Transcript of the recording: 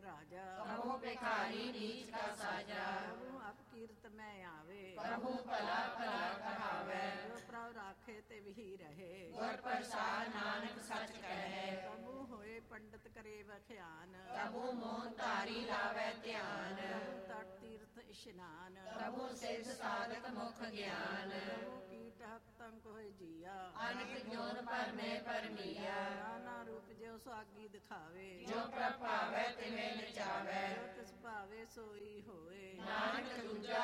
राजा। कहो भिखारी नीच का साजा। प्रभु अपकीर्त में आवे, प्रभु भला भला कहावे। जो प्रभु राखे ते भी रहे, गुर प्रसाद नानक सच कहे। प्रभु होए पंडित करे बख्यान, प्रभु मोह तारी लावे ध्यान। प्रभु तट तीर्थ स्नान, प्रभु सिद्ध साधक मुख ज्ञान। प्रभु कीट तंक होए जिया, अनक जोन परमे परमिया। नाना रूप जो स्वागी दिखावे, जो प्रभावे तिवे नचावे। जो तिस भावे सोई होए, नानक दूजा